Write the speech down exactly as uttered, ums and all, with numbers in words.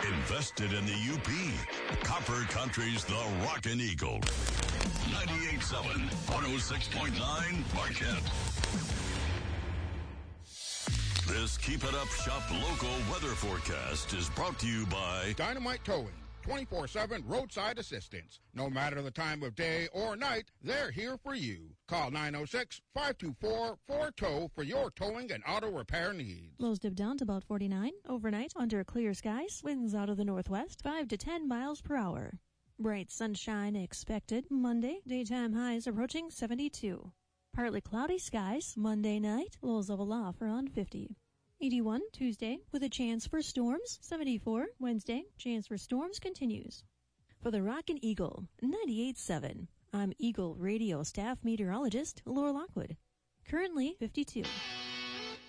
invested in the U P. Copper Country's The Rockin' Eagle. ninety-eight point seven, one oh six point nine, Marquette. This Keep It Up Shop local weather forecast is brought to you by Dynamite Towing. twenty-four seven roadside assistance. No matter the time of day or night, they're here for you. Call nine oh six, five two four, four tow for your towing and auto repair needs. Lows dip down to about forty-nine. Overnight, under clear skies, winds out of the northwest, five to ten miles per hour. Bright sunshine expected Monday. Daytime highs approaching seventy-two. Partly cloudy skies Monday night. Lows level off around fifty. eighty-one Tuesday with a chance for storms. seventy-four Wednesday. Chance for storms continues. For the Rockin' Eagle, ninety-eight point seven. I'm Eagle Radio staff meteorologist Laura Lockwood. Currently fifty-two.